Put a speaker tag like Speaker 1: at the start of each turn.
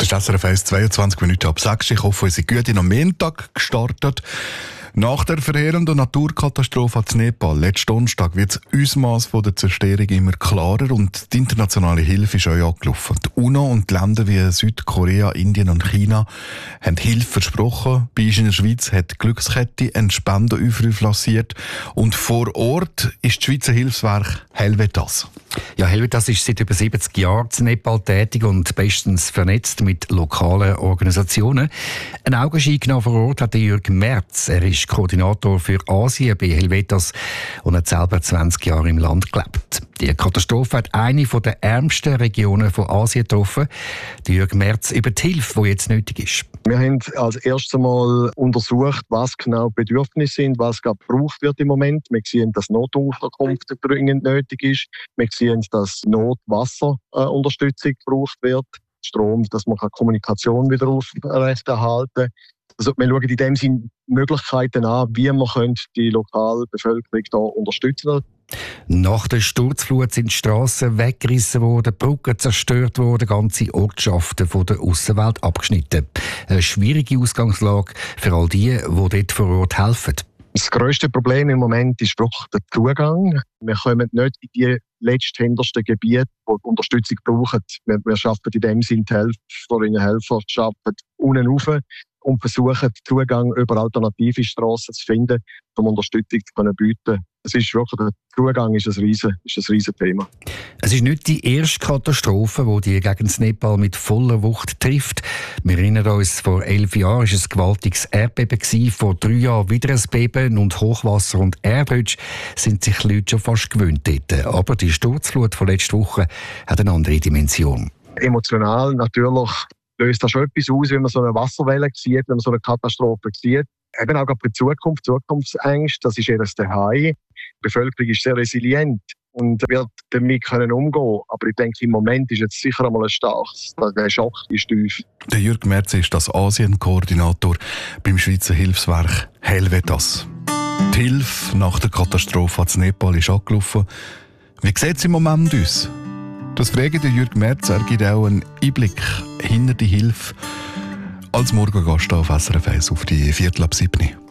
Speaker 1: Das ist SRF 1, 22 Minuten ab 6. Ich hoffe, ihr seid gut in am Montag gestartet. Nach der verheerenden Naturkatastrophe in Nepal letzten Donnerstag wird das Ausmaß der Zerstörung immer klarer und die internationale Hilfe ist auch angelaufen. Die UNO und die Länder wie Südkorea, Indien und China haben Hilfe versprochen. Bei uns in der Schweiz hat die Glückskette einen Spendenaufruf lanciert und vor Ort ist das Schweizer Hilfswerk Helvetas.
Speaker 2: Ja, Helvetas ist seit über 70 Jahren in Nepal tätig und bestens vernetzt mit lokalen Organisationen. Ein Augenschein genommen vor Ort hat Jürg Merz. Er ist Koordinator für Asien bei Helvetas und hat selber 20 Jahre im Land gelebt. Die Katastrophe hat eine der ärmsten Regionen von Asien getroffen. Jürg Merz über die Hilfe, die jetzt nötig ist.
Speaker 3: Wir haben als erstes Mal untersucht, was genau die Bedürfnisse sind, was gerade gebraucht wird im Moment. Wir sehen, dass Notunterkunft dringend nötig ist. Wir sehen, dass Notwasserunterstützung gebraucht wird. Strom, dass man Kommunikation wieder aufrechterhalten kann. Also wir schauen in dem Sinne Möglichkeiten an, wie man die lokale Bevölkerung da unterstützen kann.
Speaker 2: Nach der Sturzflut sind die Strassen weggerissen worden, Brücken zerstört worden, ganze Ortschaften von der Aussenwelt abgeschnitten. Eine schwierige Ausgangslage für all die dort vor Ort helfen.
Speaker 3: Das grösste Problem im Moment ist wirklich der Zugang. Wir kommen nicht in die letzthintersten Gebiete, die Unterstützung brauchen. Wir schaffen in dem Sinne die Helferinnen schaffen unten rauf und versuchen, den Zugang über alternative Strassen zu finden, um Unterstützung zu bieten. Es ist wirklich, der Zugang ist ein riesen Thema.
Speaker 2: Es ist nicht die erste Katastrophe, die die Gegend Nepal mit voller Wucht trifft. Wir erinnern uns, vor 11 Jahren war es ein gewaltiges Erdbeben, vor 3 Jahren wieder ein Beben und Hochwasser und Erdrutsch sind sich die Leute schon fast gewöhnt dort. Aber die Sturzflut von letzter Woche hat eine andere Dimension.
Speaker 3: Emotional natürlich löst das schon etwas aus, wenn man so eine Wasserwelle sieht, wenn man so eine Katastrophe sieht. Eben auch für die Zukunft, Zukunftsängste, das ist eher das Zuhause. Die Bevölkerung ist sehr resilient und wird damit umgehen können. Aber ich denke, im Moment ist jetzt sicher einmal ein starkes, der Schock ist tief.
Speaker 1: Der Jürg Merz ist das Asien-Koordinator beim Schweizer Hilfswerk Helvetas. Die Hilfe nach der Katastrophe in Nepal ist angelaufen. Wie sieht es im Moment aus? Das fragt Jürg Merz. Er gibt auch einen Einblick hinter die Hilfe als Morgengast auf SRF 1 auf die 6:15.